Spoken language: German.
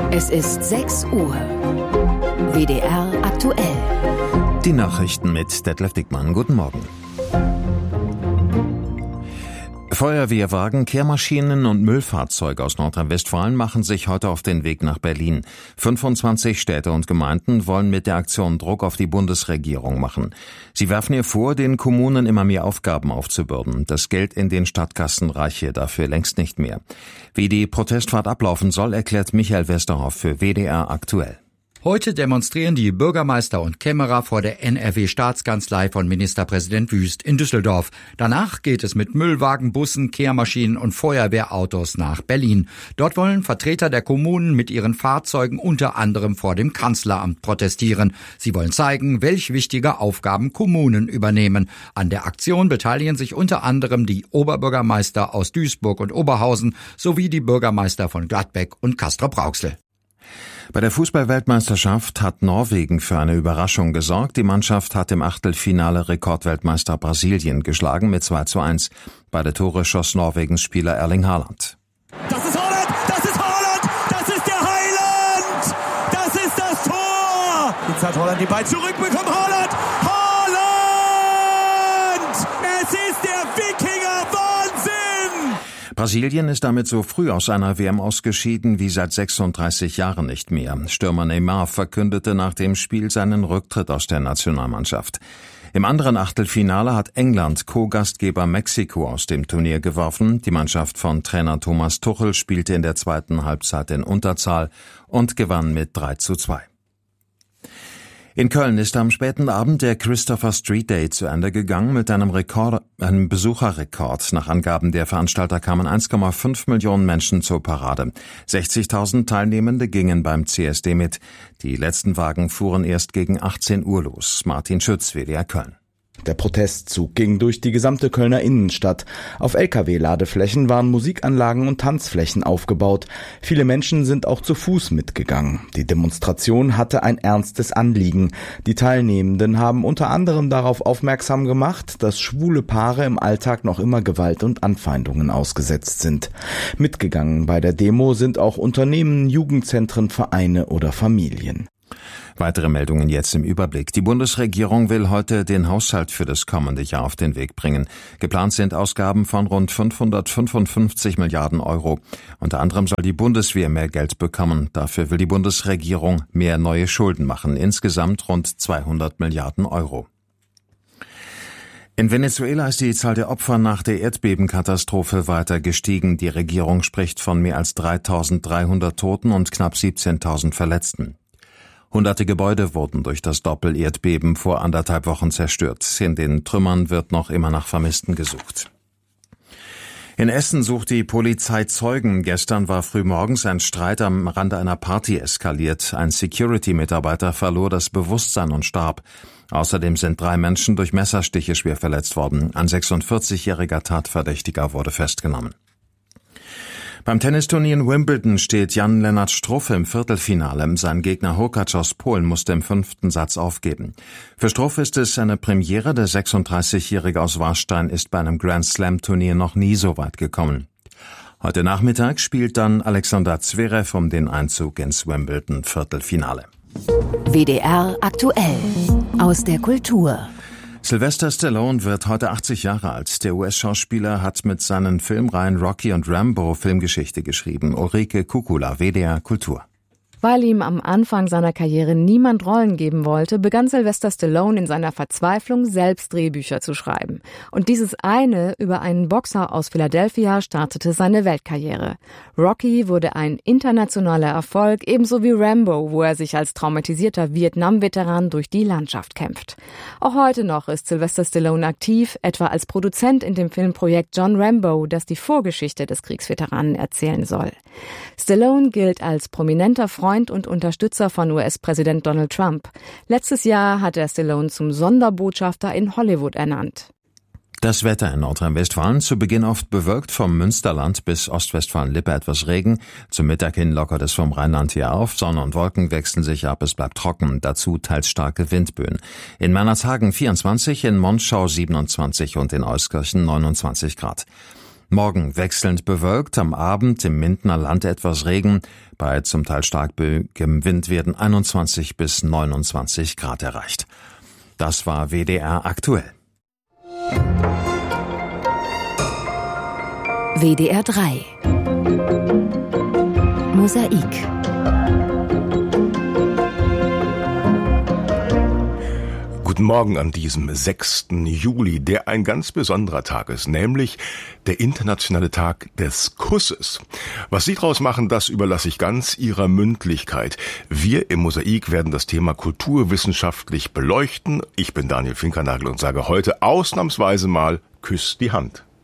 Es ist 6 Uhr. WDR aktuell. Die Nachrichten mit Detlef Dickmann. Guten Morgen. Feuerwehrwagen, Kehrmaschinen und Müllfahrzeuge aus Nordrhein-Westfalen machen sich heute auf den Weg nach Berlin. 25 Städte und Gemeinden wollen mit der Aktion Druck auf die Bundesregierung machen. Sie werfen ihr vor, den Kommunen immer mehr Aufgaben aufzubürden. Das Geld in den Stadtkassen reiche dafür längst nicht mehr. Wie die Protestfahrt ablaufen soll, erklärt Michael Westerhoff für WDR aktuell. Heute demonstrieren die Bürgermeister und Kämmerer vor der NRW-Staatskanzlei von Ministerpräsident Wüst in Düsseldorf. Danach geht es mit Müllwagen, Bussen, Kehrmaschinen und Feuerwehrautos nach Berlin. Dort wollen Vertreter der Kommunen mit ihren Fahrzeugen unter anderem vor dem Kanzleramt protestieren. Sie wollen zeigen, welch wichtige Aufgaben Kommunen übernehmen. An der Aktion beteiligen sich unter anderem die Oberbürgermeister aus Duisburg und Oberhausen sowie die Bürgermeister von Gladbeck und Castrop-Rauxel. Bei der Fußball-Weltmeisterschaft hat Norwegen für eine Überraschung gesorgt. Die Mannschaft hat im Achtelfinale Rekordweltmeister Brasilien geschlagen mit 2:1. Beide Tore schoss Norwegens Spieler Erling Haaland. Das ist Haaland! Das ist Haaland! Das ist der Heiland! Das ist das Tor! Jetzt hat Haaland den Ball zurückbekommen. Haaland! Haaland! Es ist der Wikinger! Wahnsinn! Brasilien ist damit so früh aus einer WM ausgeschieden wie seit 36 Jahren nicht mehr. Stürmer Neymar verkündete nach dem Spiel seinen Rücktritt aus der Nationalmannschaft. Im anderen Achtelfinale hat England Co-Gastgeber Mexiko aus dem Turnier geworfen. Die Mannschaft von Trainer Thomas Tuchel spielte in der zweiten Halbzeit in Unterzahl und gewann mit 3:2. In Köln ist am späten Abend der Christopher Street Day zu Ende gegangen mit einem Besucherrekord. Nach Angaben der Veranstalter kamen 1,5 Millionen Menschen zur Parade. 60.000 Teilnehmende gingen beim CSD mit. Die letzten Wagen fuhren erst gegen 18 Uhr los. Martin Schütz, WDR Köln. Der Protestzug ging durch die gesamte Kölner Innenstadt. Auf Lkw-Ladeflächen waren Musikanlagen und Tanzflächen aufgebaut. Viele Menschen sind auch zu Fuß mitgegangen. Die Demonstration hatte ein ernstes Anliegen. Die Teilnehmenden haben unter anderem darauf aufmerksam gemacht, dass schwule Paare im Alltag noch immer Gewalt und Anfeindungen ausgesetzt sind. Mitgegangen bei der Demo sind auch Unternehmen, Jugendzentren, Vereine oder Familien. Weitere Meldungen jetzt im Überblick. Die Bundesregierung will heute den Haushalt für das kommende Jahr auf den Weg bringen. Geplant sind Ausgaben von rund 555 Milliarden Euro. Unter anderem soll die Bundeswehr mehr Geld bekommen. Dafür will die Bundesregierung mehr neue Schulden machen. Insgesamt rund 200 Milliarden Euro. In Venezuela ist die Zahl der Opfer nach der Erdbebenkatastrophe weiter gestiegen. Die Regierung spricht von mehr als 3.300 Toten und knapp 17.000 Verletzten. Hunderte Gebäude wurden durch das Doppel-Erdbeben vor 1,5 Wochen zerstört. In den Trümmern wird noch immer nach Vermissten gesucht. In Essen sucht die Polizei Zeugen. Gestern war frühmorgens ein Streit am Rande einer Party eskaliert. Ein Security-Mitarbeiter verlor das Bewusstsein und starb. Außerdem sind 3 Menschen durch Messerstiche schwer verletzt worden. Ein 46-jähriger Tatverdächtiger wurde festgenommen. Beim Tennisturnier in Wimbledon steht Jan-Lennart Struff im Viertelfinale. Sein Gegner Hurkacz aus Polen musste im 5. Satz aufgeben. Für Struff ist es eine Premiere. Der 36-Jährige aus Warstein ist bei einem Grand-Slam-Turnier noch nie so weit gekommen. Heute Nachmittag spielt dann Alexander Zverev um den Einzug ins Wimbledon-Viertelfinale. WDR aktuell. Aus der Kultur. Sylvester Stallone wird heute 80 Jahre alt. Der US-Schauspieler hat mit seinen Filmreihen Rocky und Rambo Filmgeschichte geschrieben. Ulrike Kukula, WDR Kultur. Weil ihm am Anfang seiner Karriere niemand Rollen geben wollte, begann Sylvester Stallone in seiner Verzweiflung selbst Drehbücher zu schreiben. Und dieses eine über einen Boxer aus Philadelphia startete seine Weltkarriere. Rocky wurde ein internationaler Erfolg, ebenso wie Rambo, wo er sich als traumatisierter Vietnam-Veteran durch die Landschaft kämpft. Auch heute noch ist Sylvester Stallone aktiv, etwa als Produzent in dem Filmprojekt John Rambo, das die Vorgeschichte des Kriegsveteranen erzählen soll. Stallone gilt als prominenter Freund und Unterstützer von US-Präsident Donald Trump. Letztes Jahr hat er Stallone zum Sonderbotschafter in Hollywood ernannt. Das Wetter in Nordrhein-Westfalen zu Beginn oft bewölkt, vom Münsterland bis Ostwestfalen-Lippe etwas Regen. Zum Mittag hin lockert es vom Rheinland her auf. Sonne und Wolken wechseln sich ab, es bleibt trocken. Dazu teils starke Windböen. In Meinerzhagen 24, in Monschau 27 und in Euskirchen 29 Grad. Morgen wechselnd bewölkt, am Abend im Mindener Land etwas Regen. Bei zum Teil starkem Wind werden 21 bis 29 Grad erreicht. Das war WDR aktuell. WDR 3 Mosaik. Guten Morgen an diesem 6. Juli, der ein ganz besonderer Tag ist, nämlich der internationale Tag des Kusses. Was Sie daraus machen, das überlasse ich ganz Ihrer Mündlichkeit. Wir im Mosaik werden das Thema kulturwissenschaftlich beleuchten. Ich bin Daniel Finkernagel und sage heute ausnahmsweise mal, küsst die Hand.